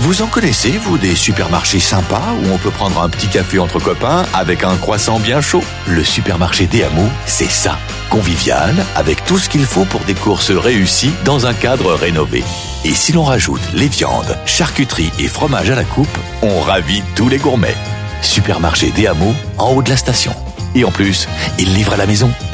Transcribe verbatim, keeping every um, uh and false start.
Vous en connaissez, vous, des supermarchés sympas où on peut prendre un petit café entre copains avec un croissant bien chaud? Le supermarché D M O, c'est ça. Convivial, avec tout ce qu'il faut pour des courses réussies dans un cadre rénové. Et si l'on rajoute les viandes, charcuteries et fromages à la coupe, on ravit tous les gourmets. Supermarché D M O, en haut de la station. Et en plus, il livre à la maison.